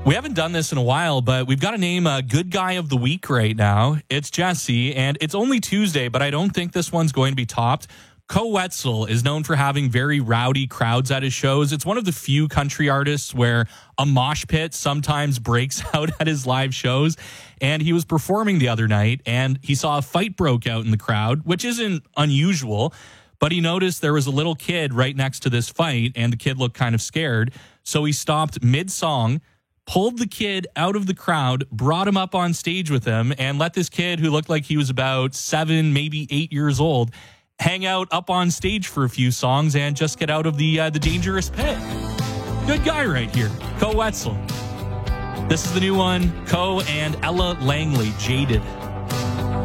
We haven't done this in a while, but we've got to name a good guy of the week right now. It's Jesse, and it's only Tuesday, but I don't think this one's going to be topped. Koe Wetzel is known for having very rowdy crowds at his shows. It's one of the few country artists where a mosh pit sometimes breaks out at his live shows. And he was performing the other night, and he saw a fight broke out in the crowd, which isn't unusual. But he noticed there was a little kid right next to this fight, and the kid looked kind of scared. So he stopped mid-song, pulled the kid out of the crowd, brought him up on stage with him, and let this kid, who looked like he was about 7, maybe 8 years old, hang out up on stage for a few songs and just get out of the dangerous pit. Good guy right here, Koe Wetzel. This is the new one, Koe and Ella Langley, Jaded.